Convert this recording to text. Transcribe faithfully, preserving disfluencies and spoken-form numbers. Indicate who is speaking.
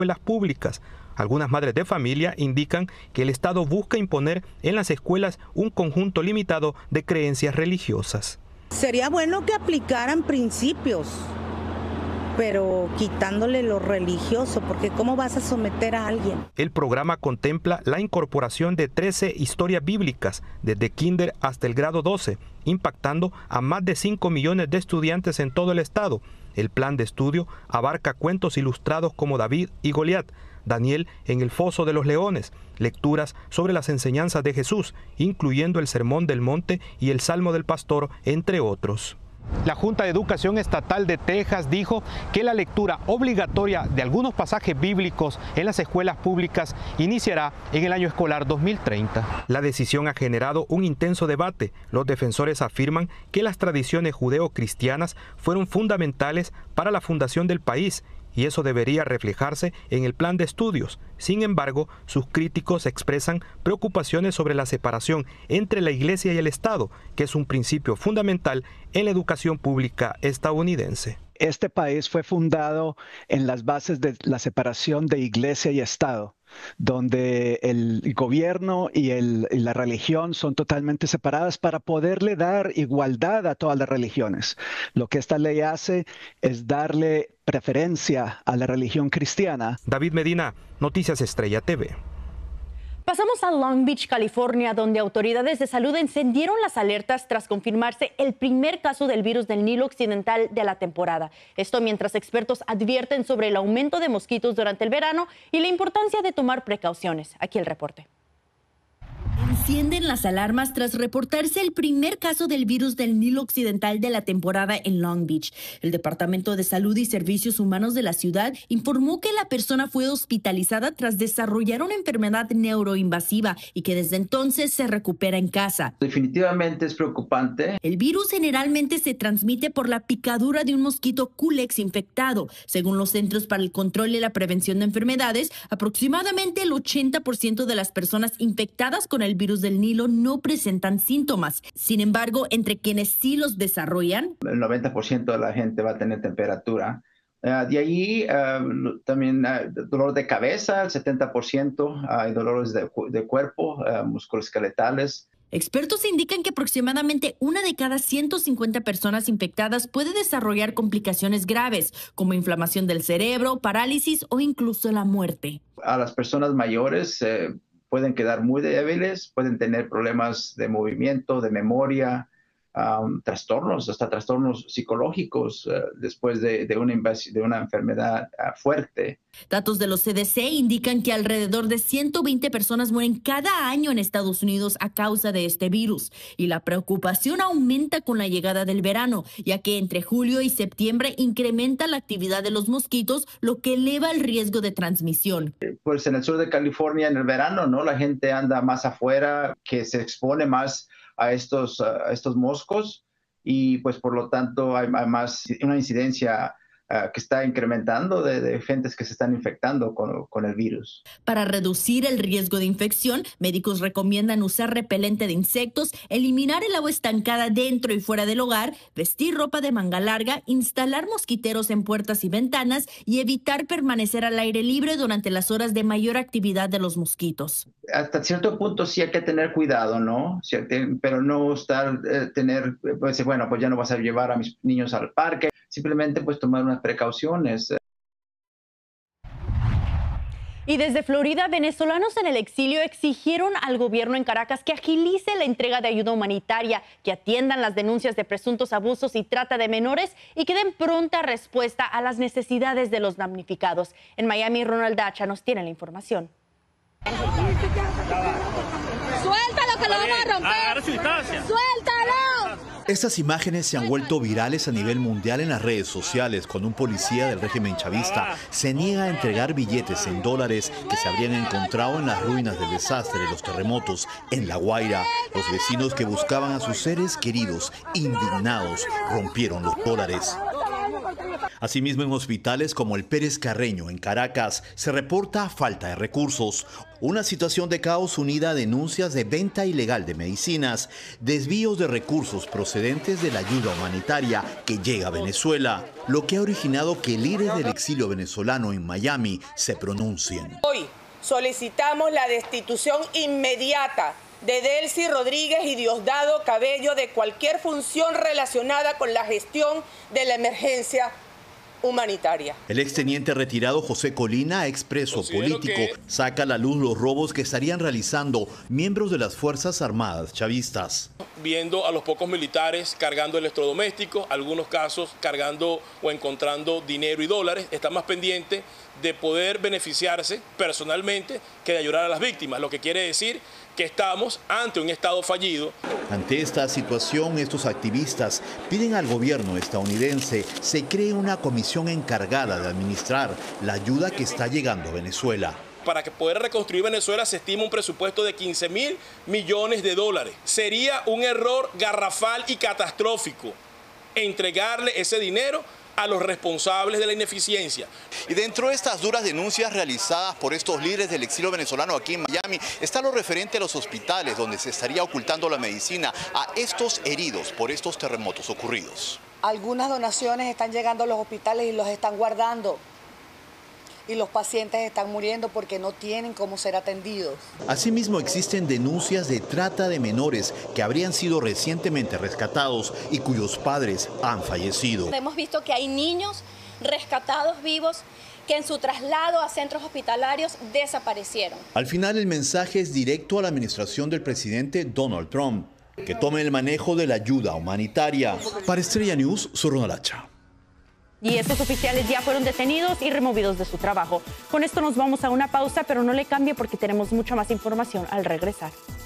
Speaker 1: escuelas públicas. Algunas madres de familia indican que el Estado busca imponer en las escuelas un conjunto limitado de creencias religiosas.
Speaker 2: Sería bueno que aplicaran principios, pero quitándole lo religioso, porque ¿cómo vas a someter a alguien?
Speaker 1: El programa contempla la incorporación de trece historias bíblicas, desde kinder hasta el grado doce, impactando a más de cinco millones de estudiantes en todo el estado. El plan de estudio abarca cuentos ilustrados como David y Goliat, Daniel en el foso de los leones, lecturas sobre las enseñanzas de Jesús, incluyendo el Sermón del Monte y el Salmo del Pastor, entre otros. La Junta de Educación Estatal de Texas dijo que la lectura obligatoria de algunos pasajes bíblicos en las escuelas públicas iniciará en el año escolar dos mil treinta. La decisión ha generado un intenso debate. Los defensores afirman que las tradiciones judeo-cristianas fueron fundamentales para la fundación del país y eso debería reflejarse en el plan de estudios. Sin embargo, sus críticos expresan preocupaciones sobre la separación entre la Iglesia y el Estado, que es un principio fundamental en la educación pública estadounidense.
Speaker 3: Este país fue fundado en las bases de la separación de Iglesia y Estado, donde el gobierno y, el, y la religión son totalmente separadas para poderle dar igualdad a todas las religiones. Lo que esta ley hace es darle preferencia a la religión cristiana.
Speaker 1: David Medina, Noticias Estrella T V.
Speaker 4: Pasamos a Long Beach, California, donde autoridades de salud encendieron las alertas tras confirmarse el primer caso del virus del Nilo Occidental de la temporada. Esto mientras expertos advierten sobre el aumento de mosquitos durante el verano y la importancia de tomar precauciones. Aquí el reporte. Encienden las alarmas tras reportarse el primer caso del virus del Nilo Occidental de la temporada en Long Beach. El Departamento de Salud y Servicios Humanos de la ciudad informó que la persona fue hospitalizada tras desarrollar una enfermedad neuroinvasiva y que desde entonces se recupera en casa.
Speaker 5: Definitivamente es preocupante.
Speaker 4: El virus generalmente se transmite por la picadura de un mosquito Culex infectado. Según los Centros para el Control y la Prevención de Enfermedades, aproximadamente el ochenta por ciento de las personas infectadas con el virus del Nilo no presentan síntomas. Sin embargo, entre quienes sí los desarrollan,
Speaker 5: el noventa por ciento de la gente va a tener temperatura. Uh, de ahí uh, también uh, dolor de cabeza, el setenta por ciento, hay uh, dolores de, de cuerpo, uh, musculoesqueletales.
Speaker 4: Expertos indican que aproximadamente una de cada ciento cincuenta personas infectadas puede desarrollar complicaciones graves, como inflamación del cerebro, parálisis o incluso la muerte.
Speaker 5: A las personas mayores eh, pueden quedar muy débiles, pueden tener problemas de movimiento, de memoria, um, trastornos, hasta trastornos psicológicos uh, después de, de, una de una enfermedad uh, fuerte.
Speaker 4: Datos de los C D C indican que alrededor de ciento veinte personas mueren cada año en Estados Unidos a causa de este virus. Y la preocupación aumenta con la llegada del verano, ya que entre julio y septiembre incrementa la actividad de los mosquitos, lo que eleva el riesgo de transmisión.
Speaker 5: Pues en el sur de California, en el verano, ¿no? La gente anda más afuera, que se expone más a estos, a estos moscos y pues por lo tanto hay, hay más una incidencia Uh, que está incrementando de, de gentes que se están infectando con, con el virus.
Speaker 4: Para reducir el riesgo de infección, médicos recomiendan usar repelente de insectos, eliminar el agua estancada dentro y fuera del hogar, vestir ropa de manga larga, instalar mosquiteros en puertas y ventanas y evitar permanecer al aire libre durante las horas de mayor actividad de los mosquitos.
Speaker 5: Hasta cierto punto sí hay que tener cuidado, ¿no? Pero no estar, eh, tener, pues bueno, pues ya no vas a llevar a mis niños al parque. Simplemente pues tomar unas precauciones.
Speaker 4: Y desde Florida, venezolanos en el exilio exigieron al gobierno en Caracas que agilice la entrega de ayuda humanitaria, que atiendan las denuncias de presuntos abusos y trata de menores y que den pronta respuesta a las necesidades de los damnificados. En Miami, Ronald Dacha nos tiene la información.
Speaker 6: ¡Suéltalo que lo vamos a romper! ¡Suéltalo!
Speaker 7: Estas imágenes se han vuelto virales a nivel mundial en las redes sociales cuando un policía del régimen chavista se niega a entregar billetes en dólares que se habrían encontrado en las ruinas del desastre de los terremotos en La Guaira. Los vecinos que buscaban a sus seres queridos, indignados, rompieron los dólares. Asimismo, en hospitales como el Pérez Carreño, en Caracas, se reporta falta de recursos. Una situación de caos unida a denuncias de venta ilegal de medicinas, desvíos de recursos procedentes de la ayuda humanitaria que llega a Venezuela, lo que ha originado que líderes del exilio venezolano en Miami se pronuncien.
Speaker 8: Hoy solicitamos la destitución inmediata de Delcy Rodríguez y Diosdado Cabello de cualquier función relacionada con la gestión de la emergencia humanitaria.
Speaker 7: El exteniente retirado José Colina, expreso
Speaker 9: Considero
Speaker 7: político,
Speaker 9: que...
Speaker 7: saca a la luz los robos que estarían realizando miembros de las Fuerzas Armadas chavistas.
Speaker 9: Viendo a los pocos militares cargando electrodomésticos, algunos casos cargando o encontrando dinero y dólares, está más pendiente de poder beneficiarse personalmente que de ayudar a las víctimas, lo que quiere decir que estamos ante un Estado fallido.
Speaker 7: Ante esta situación, estos activistas piden al gobierno estadounidense se cree una comisión encargada de administrar la ayuda que está llegando a Venezuela.
Speaker 9: Para que poder reconstruir Venezuela se estima un presupuesto de quince mil millones de dólares. Sería un error garrafal y catastrófico entregarle ese dinero a los responsables de la ineficiencia.
Speaker 7: Y dentro de estas duras denuncias realizadas por estos líderes del exilio venezolano aquí en Miami, está lo referente a los hospitales donde se estaría ocultando la medicina a estos heridos por estos terremotos ocurridos.
Speaker 10: Algunas donaciones están llegando a los hospitales y los están guardando. Y los pacientes están muriendo porque no tienen cómo ser atendidos.
Speaker 7: Asimismo, existen denuncias de trata de menores que habrían sido recientemente rescatados y cuyos padres han fallecido.
Speaker 11: Hemos visto que hay niños rescatados vivos que en su traslado a centros hospitalarios desaparecieron.
Speaker 7: Al final, el mensaje es directo a la administración del presidente Donald Trump, que tome el manejo de la ayuda humanitaria. Para Estrella News, soy Ronald Hacha.
Speaker 4: Y estos oficiales ya fueron detenidos y removidos de su trabajo. Con esto nos vamos a una pausa, pero no le cambie porque tenemos mucha más información al regresar.